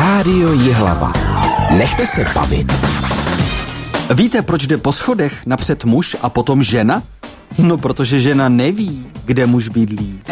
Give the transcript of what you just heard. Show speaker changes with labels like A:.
A: Rádio Jihlava. Nechte se bavit.
B: Víte, proč jde po schodech napřed muž a potom žena? No, protože žena neví, kde muž bydlí.